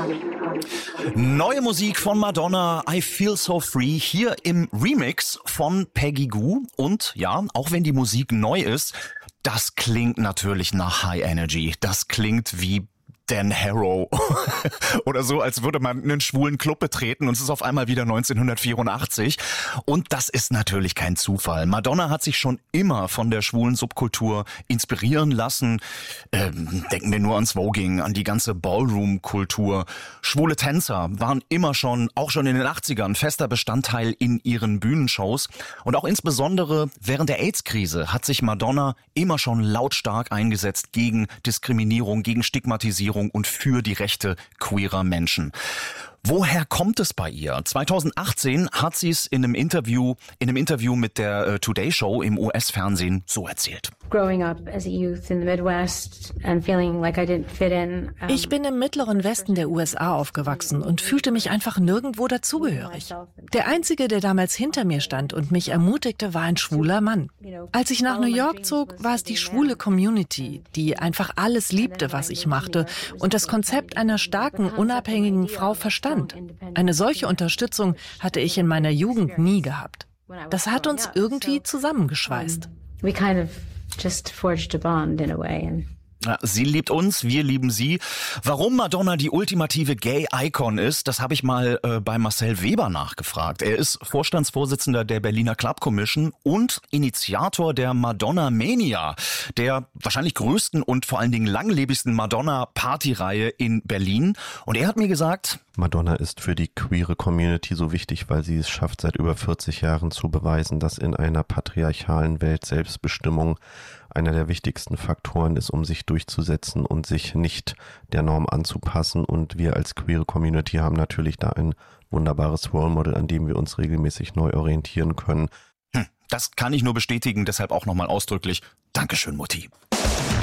Neue Musik von Madonna, I Feel So Free, hier im Remix von Peggy Gou. Und ja, auch wenn die Musik neu ist, das klingt natürlich nach High Energy. Das klingt wie Dan Harrow oder so, als würde man einen schwulen Club betreten und es ist auf einmal wieder 1984. Und das ist natürlich kein Zufall. Madonna hat sich schon immer von der schwulen Subkultur inspirieren lassen. Denken wir nur ans Voging, an die ganze Ballroom-Kultur. Schwule Tänzer waren immer schon, auch schon in den 80ern, fester Bestandteil in ihren Bühnenshows. Und auch insbesondere während der AIDS-Krise hat sich Madonna immer schon lautstark eingesetzt gegen Diskriminierung, gegen Stigmatisierung und für die Rechte queerer Menschen. Woher kommt es bei ihr? 2018 hat sie es in einem Interview mit der Today Show im US-Fernsehen so erzählt. Ich bin im mittleren Westen der USA aufgewachsen und fühlte mich einfach nirgendwo dazugehörig. Der Einzige, der damals hinter mir stand und mich ermutigte, war ein schwuler Mann. Als ich nach New York zog, war es die schwule Community, die einfach alles liebte, was ich machte und das Konzept einer starken, unabhängigen Frau verstand. Eine solche Unterstützung hatte ich in meiner Jugend nie gehabt. Das hat uns irgendwie zusammengeschweißt. We kind of just forged a bond in a way. Ja, sie liebt uns, wir lieben sie. Warum Madonna die ultimative Gay-Icon ist, das habe ich mal bei Marcel Weber nachgefragt. Er ist Vorstandsvorsitzender der Berliner Club Commission und Initiator der Madonna Mania, der wahrscheinlich größten und vor allen Dingen langlebigsten Madonna-Partyreihe in Berlin. Und er hat mir gesagt, Madonna ist für die queere Community so wichtig, weil sie es schafft, seit über 40 Jahren zu beweisen, dass in einer patriarchalen Welt Selbstbestimmung einer der wichtigsten Faktoren ist, um sich durchzusetzen und sich nicht der Norm anzupassen. Und wir als queere Community haben natürlich da ein wunderbares Role Model, an dem wir uns regelmäßig neu orientieren können. Das kann ich nur bestätigen, deshalb auch nochmal ausdrücklich Dankeschön, Mutti.